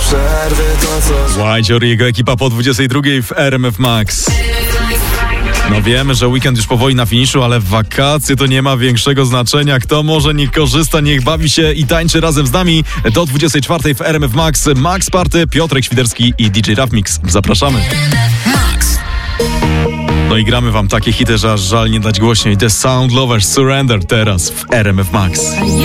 przerwy to coś. Łajcior i jego ekipa po 22 w RMF Max. No wiemy, że weekend już powoli na finiszu, ale wakacje to nie ma większego znaczenia. Kto może, niech korzysta, niech bawi się i tańczy razem z nami do 24 w RMF Max. Max Party, Piotrek Świderski i DJ Raf Mix. Zapraszamy. Max. No i gramy wam takie hity, że aż żal nie dać głośniej. The Sound Lovers Surrender teraz w RMF Max.